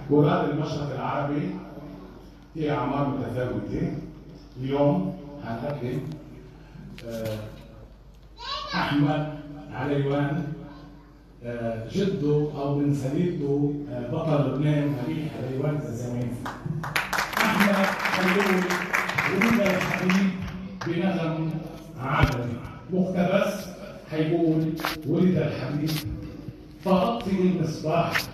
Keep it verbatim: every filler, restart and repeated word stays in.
قراد المشرق العربي في أعمار متفاوتة. اليوم هنقدم أحمد عليوان، جده أو من سليلته بطل لبنان نبيل عليوان الزمان. أحمد حيقول ولد الحبيب بنغم عالمي. مقتبس حيقول ولد الحبيب فأطفئ المصباح